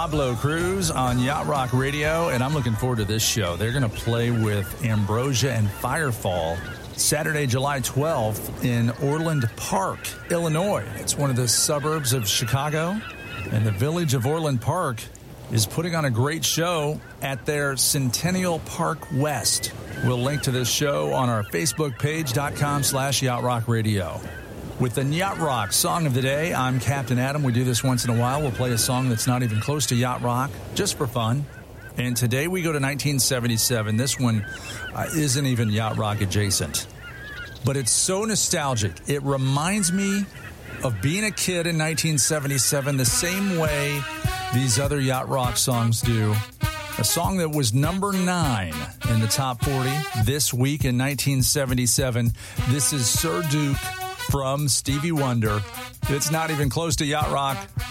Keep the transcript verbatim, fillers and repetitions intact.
Pablo Cruz on Yacht Rock Radio, and I'm looking forward to this show. They're going to play with Ambrosia and Firefall Saturday, July twelfth in Orland Park, Illinois. It's one of the suburbs of Chicago, and the village of Orland Park is putting on a great show at their Centennial Park West. We'll link to this show on our Facebook page.com slash Yacht Rock Radio. With the Yacht Rock Song of the Day, I'm Captain Adam. We do this once in a while. We'll play a song that's not even close to Yacht Rock, just for fun. And today we go to nineteen seventy-seven. This one uh, isn't even Yacht Rock adjacent. But it's so nostalgic. It reminds me of being a kid in nineteen seventy-seven the same way these other Yacht Rock songs do. A song that was number nine in the top forty this week in nineteen seventy-seven. This is Sir Duke from Stevie Wonder. It's not even close to Yacht Rock.